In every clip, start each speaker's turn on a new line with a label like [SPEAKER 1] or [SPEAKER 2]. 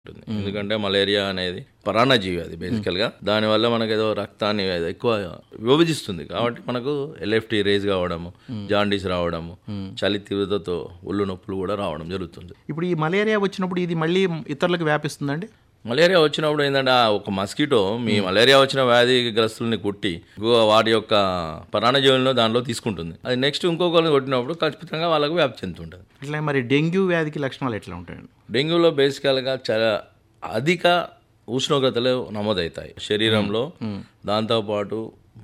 [SPEAKER 1] ఉంటుంది. ఎందుకంటే మలేరియా అనేది పరాన్నజీవి, అది బేసికల్గా. దానివల్ల మనకు ఏదో రక్తాన్ని ఎక్కువ విభజిస్తుంది కాబట్టి మనకు ఎల్ఎఫ్టీ రేజ్ కావడము, జాండీస్ రావడము, చలి తీవ్రతతో ఒళ్ళు నొప్పులు కూడా రావడం జరుగుతుంది.
[SPEAKER 2] ఇప్పుడు ఈ మలేరియా వచ్చినప్పుడు ఇది మళ్ళీ ఇతరులకు వ్యాపిస్తుందండి?
[SPEAKER 1] మలేరియా వచ్చినప్పుడు ఏంటంటే ఒక మస్కిటో మీ మలేరియా వచ్చిన వ్యాధిగ్రస్తుల్ని కుట్టి వాటి యొక్క పరాన్నజీవులను దానిలో తీసుకుంటుంది. అది నెక్స్ట్ ఇంకొకరిని కొట్టినప్పుడు ఖచ్చితంగా వాళ్ళకు వ్యాప్తి చెందుతుంటుంది.
[SPEAKER 2] అట్లా మరి డెంగ్యూ వ్యాధికి లక్షణాలు ఎట్లా ఉంటాయండి?
[SPEAKER 1] డెంగ్యూలో బేసికల్గా చాలా అధిక ఉష్ణోగ్రతలు నమోదవుతాయి శరీరంలో. దాంతోపాటు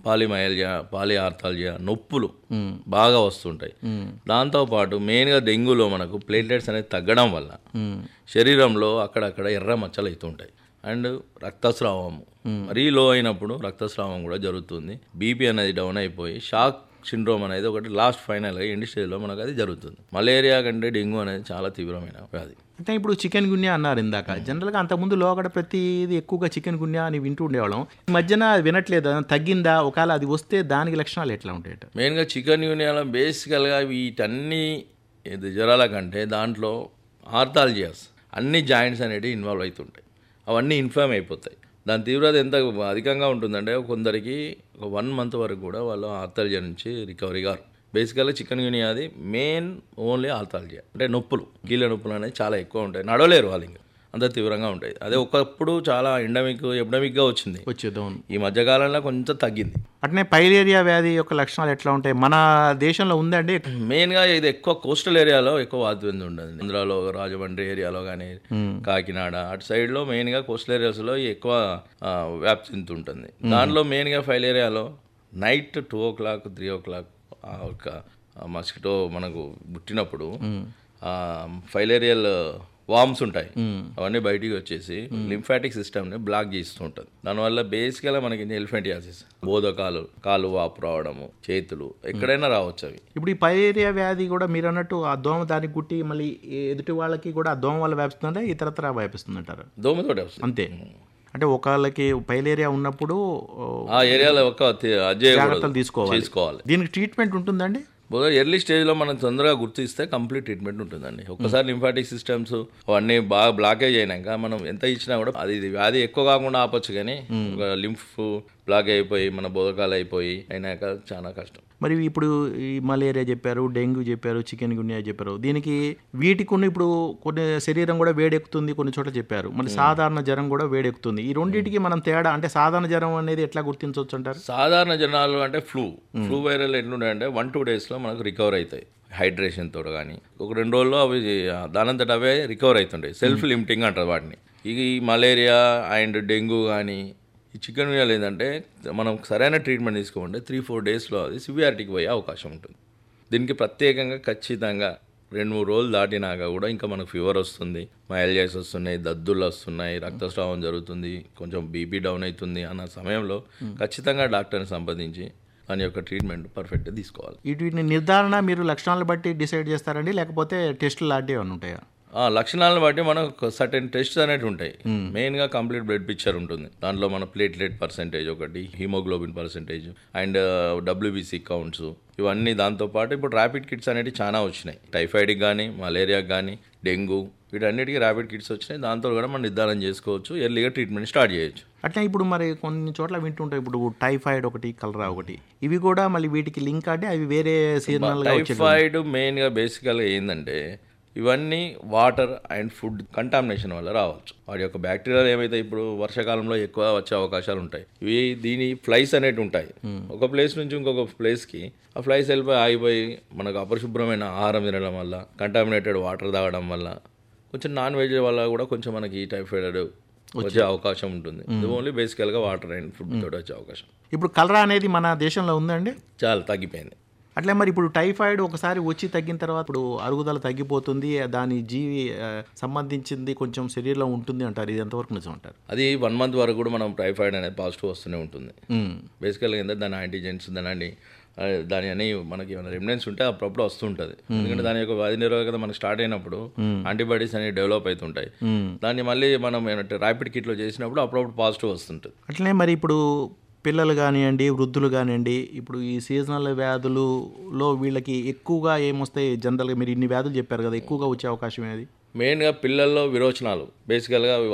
[SPEAKER 1] పాలిఆర్థాల్జియా నొప్పులు బాగా వస్తుంటాయి. దాంతోపాటు మెయిన్గా డెంగ్యూలో మనకు ప్లేట్లెట్స్ అనేది తగ్గడం వల్ల శరీరంలో అక్కడక్కడ ఎర్ర మచ్చలు అవుతుంటాయి. అండ్ రక్తస్రావము మరీ లో అయినప్పుడు రక్తస్రావం కూడా జరుగుతుంది. బీపీ అనేది డౌన్ అయిపోయి షాక్ సిండ్రోమ్ అనేది ఒకటి లాస్ట్ ఫైనల్గా ఎండ్ స్టేజ్లో మనకు అది జరుగుతుంది. మలేరియా కంటే డెంగ్యూ అనేది చాలా తీవ్రమైన వ్యాధి.
[SPEAKER 2] అంటే ఇప్పుడు చికెన్ గున్యా అన్నారు ఇందాక. జనరల్గా అంతకుముందు లోగడ ప్రతిది ఎక్కువగా చికెన్ గున్యా అని వింటూ ఉండేవాళ్ళం. ఈ మధ్యన వినట్లేదు, తగ్గిందా? ఒకవేళ అది వస్తే దానికి లక్షణాలు ఎట్లా ఉంటాయట?
[SPEAKER 1] మెయిన్గా చికెన్ గున్యాలో బేసికల్గా వీటన్ని జ్వరాల కంటే దాంట్లో ఆర్థాల్జియాస్ అన్ని జాయింట్స్ అనేవి ఇన్వాల్వ్ అవుతుంటాయి. అవన్నీ ఇన్ఫామ్ అయిపోతాయి. దాని తీవ్రత ఎంత అధికంగా ఉంటుందంటే కొందరికి 1 month వరకు కూడా వాళ్ళు ఆర్థాల్జియా నుంచి రికవరీ గారు. బేసికల్గా చికెన్ గున్యా అది మెయిన్ ఓన్లీ ఆర్థాల్జియా అంటే నొప్పులు, కీళ్ళ నొప్పులు అనేవి చాలా ఎక్కువ ఉంటాయి. నడవలేరు వాళ్ళు, ఇంకా అంత తీవ్రంగా ఉంటాయి. అదే ఒకప్పుడు చాలా ఎపిడమిక్గా వచ్చేద్దాం. ఈ మధ్యకాలంలో కొంచెం తగ్గింది.
[SPEAKER 2] అట్నే పైలేరియా వ్యాధి యొక్క లక్షణాలు ఎట్లా ఉంటాయి? మన దేశంలో ఉందండి?
[SPEAKER 1] మెయిన్గా ఇది ఎక్కువ కోస్టల్ ఏరియాలో ఎక్కువ వ్యాధి ఉండదు. ఆంధ్రాలో రాజమండ్రి ఏరియాలో కానీ కాకినాడ అటు సైడ్లో మెయిన్గా కోస్టల్ ఏరియాస్లో ఎక్కువ వ్యాప్తి చెందుతుంటుంది. దానిలో మెయిన్గా ఫైలేరియాలో నైట్ 2 o'clock 3 o'clock ఒక మస్కిటో మనకు పుట్టినప్పుడు ఫైలేరియల్ వామ్స్ ఉంటాయి, అవన్నీ బయటికి వచ్చేసి లింఫాటిక్ సిస్టమ్ని బ్లాక్ చేస్తూ ఉంటుంది. దానివల్ల బేసికల్గా మనకి ఎలిఫెంటియాసిస్, బోధకాలు, కాలు వాపు రావడము, చేతులు ఎక్కడైనా రావచ్చు అవి.
[SPEAKER 2] ఇప్పుడు ఈ పైలేరియా వ్యాధి కూడా మీరు అన్నట్టు ఆ దోమ దానికి గుట్టి మళ్ళీ ఎదుటి వాళ్ళకి కూడా ఆ దోమ వల్ల వ్యాపిస్తుందంటే ఇతరత్రా వ్యాపిస్తుందంటారు?
[SPEAKER 1] దోమతోటి వస్తుంది
[SPEAKER 2] అంతే. అంటే ఒకళ్ళకి పైలేరియా ఉన్నప్పుడు
[SPEAKER 1] ఆ ఏరియాలో ఒక
[SPEAKER 2] జాగ్రత్తలు తీసుకోవాలి. దీనికి ట్రీట్మెంట్ ఉంటుందండి?
[SPEAKER 1] ఎర్లీ స్టేజ్లో మనం తొందరగా గుర్తిస్తే కంప్లీట్ ట్రీట్మెంట్ ఉంటుందండి. ఒక్కసారి లింఫాటిక్ సిస్టమ్స్ అవన్నీ బాగా బ్లాకేజ్ అయినాక మనం ఎంత ఇచ్చినా కూడా అది వ్యాధి ఎక్కువ కాకుండా ఆపొచ్చు. కానీ లింఫ్ బ్లాక్ అయిపోయి మన బోధకాలు అయిపోయి అయినాక చాలా కష్టం.
[SPEAKER 2] మరి ఇప్పుడు ఈ మలేరియా చెప్పారు, డెంగ్యూ చెప్పారు, చికెన్ గున్యా చెప్పారు. దీనికి వీటికి ఇప్పుడు కొన్ని శరీరం కూడా వేడెక్కుతుంది కొన్ని చోట్ల చెప్పారు. మళ్ళీ సాధారణ జ్వరం కూడా వేడెక్కుతుంది. ఈ రెండింటికి మనం తేడా అంటే సాధారణ జ్వరం అనేది ఎట్లా గుర్తించవచ్చు అంటారు?
[SPEAKER 1] సాధారణ జ్వరాలు అంటే ఫ్లూ వైరల్ ఎట్లుంటాయంటే 1-2 daysలో మనకు రికవర్ అవుతాయి హైడ్రేషన్ తోడు. కానీ ఒక 2 రోజుల్లో అవి దానంతట అవే రికవర్ అవుతుంటాయి. సెల్ఫ్ లిమిటింగ్ అంటారు వాటిని. ఈ మలేరియా అండ్ డెంగ్యూ కానీ ఈ చికెన్ గున్యా ఏంటంటే మనం సరైన ట్రీట్మెంట్ తీసుకోమంటే 3-4 daysలో అది సివియారిటీకి పోయే అవకాశం ఉంటుంది. దీనికి ప్రత్యేకంగా ఖచ్చితంగా 2-3 రోజులు దాటినాక కూడా ఇంకా మనకు ఫీవర్ వస్తుంది, మైల్జైస్ వస్తున్నాయి, దద్దులు వస్తున్నాయి, రక్తస్రావం జరుగుతుంది, కొంచెం బీపీ డౌన్ అవుతుంది అన్న సమయంలో ఖచ్చితంగా డాక్టర్ని సంప్రదించి దాని యొక్క ట్రీట్మెంట్ పర్ఫెక్ట్గా తీసుకోవాలి.
[SPEAKER 2] వీటిని నిర్ధారణ మీరు లక్షణాలను బట్టి డిసైడ్ చేస్తారండి, లేకపోతే టెస్టులు లాంటివి ఏమైనా ఉంటాయా?
[SPEAKER 1] లక్షణాలను బట్టి మనకు సర్టెన్ టెస్ట్స్ అనేవి ఉంటాయి. మెయిన్గా కంప్లీట్ బ్లడ్ పిక్చర్ ఉంటుంది. దాంట్లో మన ప్లేట్లెట్ పర్సెంటేజ్ ఒకటి, haemoglobin percentage and WBC counts ఇవన్నీ. దాంతోపాటు ఇప్పుడు ర్యాపిడ్ కిట్స్ అనేవి చాలా వచ్చినాయి. టైఫాయిడ్కి కానీ, మలేరియాకి కానీ, డెంగ్యూ వీటన్నిటికీ ర్యాపిడ్ కిట్స్ వచ్చినాయి. దాంతో కూడా మనం నిర్ధారణ చేసుకోవచ్చు, ఎర్లీగా ట్రీట్మెంట్ స్టార్ట్ చేయొచ్చు.
[SPEAKER 2] అట్లా ఇప్పుడు మరి కొన్ని చోట్ల వింటుంటాయి, ఇప్పుడు టైఫాయిడ్ ఒకటి, కలరా ఒకటి, ఇవి కూడా మళ్ళీ వీటికి లింక్ అంటే అవి వేరే సీజనల్గా.
[SPEAKER 1] టైఫాయిడ్ మెయిన్గా బేసికల్గా ఏంటంటే ఇవన్నీ వాటర్ అండ్ ఫుడ్ కంటామినేషన్ వల్ల రావచ్చు. వాటి యొక్క బ్యాక్టీరియాలు ఏమైతే ఇప్పుడు వర్షాకాలంలో ఎక్కువ వచ్చే అవకాశాలు ఉంటాయి. దీని ఫ్లైస్ అనేవి ఉంటాయి. ఒక ప్లేస్ నుంచి ఇంకొక ప్లేస్కి ఆ ఫ్లైస్ వెళ్ళిపోయి ఆగిపోయి మనకు అపరిశుభ్రమైన ఆహారం తినడం వల్ల, కంటామినేటెడ్ వాటర్ తాగడం వల్ల, కొంచెం నాన్ వెజ్ వల్ల కూడా కొంచెం మనకి టైఫాయిడ్ వచ్చే అవకాశం ఉంటుంది. ఇది ఓన్లీ బేసికల్గా వాటర్ అండ్ ఫుడ్ తోటి వచ్చే అవకాశం.
[SPEAKER 2] ఇప్పుడు కలరా అనేది మన దేశంలో ఉందండి?
[SPEAKER 1] చాలా తగ్గిపోయింది.
[SPEAKER 2] అట్లా మరి ఇప్పుడు టైఫాయిడ్ ఒకసారి వచ్చి తగ్గిన తర్వాత ఇప్పుడు అరుగుదల తగ్గిపోతుంది, దాని జీవి సంబంధించింది కొంచెం శరీరంలో ఉంటుంది అంటారు. ఇది ఎంతవరకు నిజం అంటారు?
[SPEAKER 1] అది 1 month వరకు కూడా మనం టైఫాయిడ్ అనేది పాజిటివ్ వస్తూనే ఉంటుంది. బేసికల్గా ఏంటంటే దాని యాంటీజెన్స్ దాని అని మనకి ఏమైనా రెమినెన్స్ ఉంటే అప్పుడప్పుడు వస్తుంటుంది. ఎందుకంటే దాని యొక్క వ్యాధి నిరోధకత మనకు స్టార్ట్ అయినప్పుడు యాంటీబాడీస్ అనేవి డెవలప్ అవుతుంటాయి. దాన్ని మళ్ళీ మనం ఏంటంటే ర్యాపిడ్ కిట్లో చేసినప్పుడు అప్పుడప్పుడు పాజిటివ్ వస్తుంటుంది.
[SPEAKER 2] అట్లనే మరి ఇప్పుడు పిల్లలు కానివ్వండి, వృద్ధులు కానివ్వండి, ఇప్పుడు ఈ సీజనల్ వ్యాధులలో వీళ్ళకి ఎక్కువగా ఏమొస్తాయి? జనరల్గా మీరు ఇన్ని వ్యాధులు చెప్పారు కదా, ఎక్కువగా వచ్చే అవకాశం ఏది?
[SPEAKER 1] మెయిన్గా పిల్లల్లో విరోచనాలు బేసికల్గా